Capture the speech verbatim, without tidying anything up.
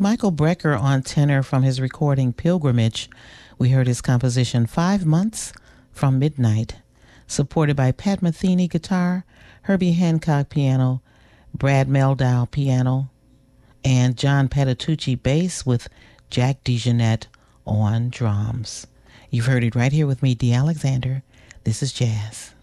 Michael Brecker on tenor from his recording Pilgrimage. We heard his composition Five Months from Midnight, supported by Pat Metheny guitar, Herbie Hancock piano, Brad Meldau piano, and John Patitucci bass with Jack DeJohnette on drums. You've heard it right here with me, Dee Alexander. This is Jazz.